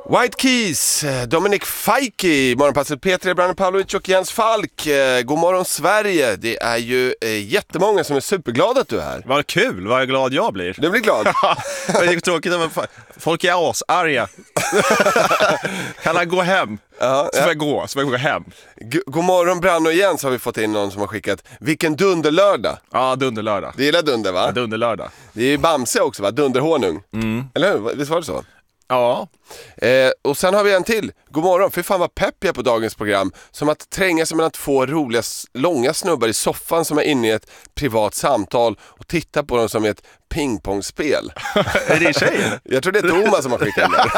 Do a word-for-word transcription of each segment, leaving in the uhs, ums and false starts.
White Keys, Dominic Fike, morgonpasset Peter Brandon Pavlovic och Jens Falk. God morgon Sverige, det är ju jättemånga som är superglada att du är här. Vad kul, vad glad jag blir. Du blir glad? Det är tråkigt, folk är asarga. Kan han gå hem? Ja, så får jag gå, så får jag gå hem. G- God morgon Brandon och Jens, har vi fått in någon som har skickat. Vilken dunderlördag. Ja, dunderlördag. Det gillar dunder va? Ja, dunderlördag. Det är ju Bamse också va, dunderhonung. Mm. Eller hur, visst var det så? Ja. Eh, och sen har vi en till. God morgon, för fan vad pepp jag är på dagens program. Som att tränga sig mellan två roliga långa snubbar i soffan som är inne i ett privat samtal och titta på dem som ett pingpongspel. Är det tjejen? Jag tror det är Thomas som har skickat det.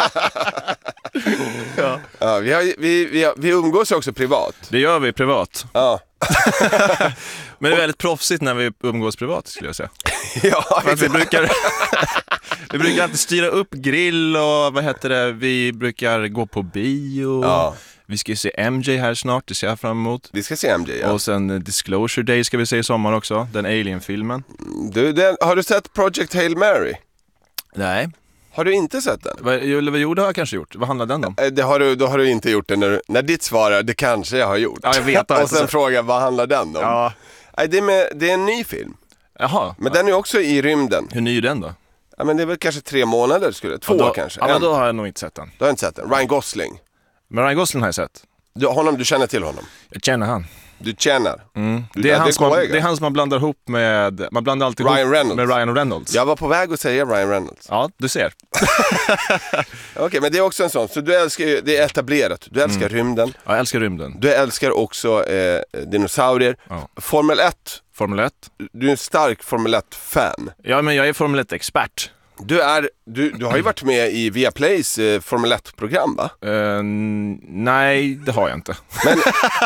Ja. Ja, vi, har, vi, vi, har, vi umgås också privat. Det gör vi privat. Ja. Men det är väldigt proffsigt när vi umgås privat, skulle jag säga. Ja, för att vi brukar vi brukar alltid styra upp grill och vad heter det, vi brukar gå på bio. Ja. Vi ska se M J här snart, det ser jag fram emot. Vi ska se M J, ja. Och sen Disclosure Day ska vi se i sommar också, den Alien-filmen. Du, den, har du sett Project Hail Mary? Nej. Har du inte sett den? Vad, vad gjorde har jag kanske gjort? Vad handlar den om? Det har du, då har du inte gjort det när, när ditt svar är, det kanske jag har gjort. Ja, jag vet. Och sen fråga, vad handlar den om? Ja. Nej, det, är med, det är en ny film. Jaha. Men den är också i rymden. Hur ny är den då? Ja, men det är väl kanske tre månader skulle Två ja, då, kanske. Ja, men en. då har jag nog inte sett den. Du har inte sett den. Ryan Gosling. Men Ryan Gosling har jag sett. Du, honom, du känner till honom? Jag känner han. Du känner? Mm. Du, det, är ja, han det, som är man, det är han som man blandar ihop med... Man blandar alltid Ryan ihop Reynolds. med Ryan Reynolds. Jag var på väg att säga Ryan Reynolds. Ja, du ser. Okej, okay, men det är också en sån. Så du älskar ju, det är etablerat. Du älskar mm. rymden. Ja, jag älskar rymden. Du älskar också eh, dinosaurier. Ja. Formel ett. Formel ett. Du är en stark Formel ett-fan. Ja, men jag är Formel ett-expert. Du, är, du, du har ju varit med i Viaplays eh, Formel ett-program va? Uh, nej, det har jag inte. Men,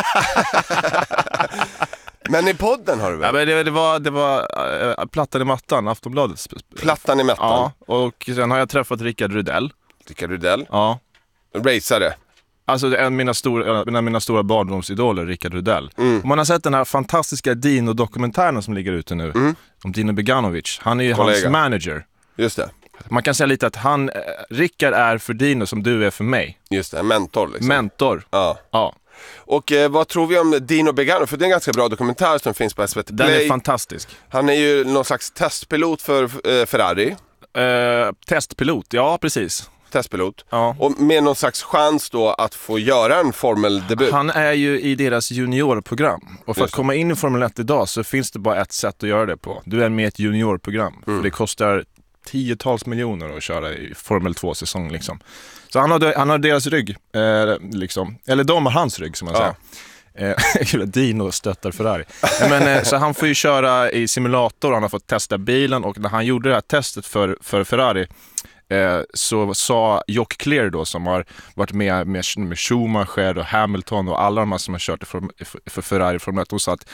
men i podden har du väl? Ja, men det, det var, det var uh, Plattan i mattan, Aftonbladets. Plattan i mattan? Ja, och sen har jag träffat Rickard Rydell. Rickard Rydell? Ja. Racare? Alltså en av mina stora, en av mina stora barndomsidoler, Rickard Rydell. Mm. Man har sett den här fantastiska Dino-dokumentären som ligger ute nu. Mm. Om Dino Beganovic. Han är ju Kollega. hans manager. Just det. Man kan säga lite att han, Rickard är för Dino som du är för mig. Just det, en mentor liksom. Mentor. Ja. Ja. Och eh, vad tror vi om Dino Begano? För det är en ganska bra dokumentär som finns på S V T Play. Den är fantastisk. Han är ju någon slags testpilot för eh, Ferrari. Uh, testpilot, ja precis. Testpilot. Ja. Och med någon slags chans då att få göra en Formel-debut. Han är ju i deras juniorprogram. Och för Just att komma in i Formel ett idag så finns det bara ett sätt att göra det på. Du är med i ett juniorprogram. Mm. För det kostar tiotals miljoner att köra i Formel två-säsong liksom. Så han har, han har deras rygg eh, liksom. Eller de har hans rygg som man Ja. säger. Eh, Dino stöttar Ferrari. Men, eh, så han får ju köra i simulator. Han har fått testa bilen. Och när han gjorde det här testet för, för Ferrari eh, så sa Jock Clear då, som har varit med med, med Schumacher och Hamilton och alla de här som har kört för, för Ferrari Formel ett, och sa att